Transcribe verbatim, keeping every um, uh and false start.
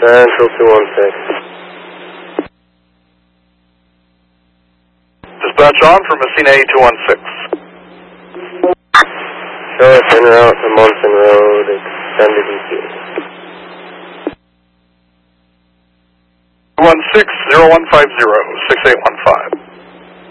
Central two one six. Dispatch on for Messina eight two one six. Show us en route to Monson Road, extended E Q. one six zero one five zero six eight one five.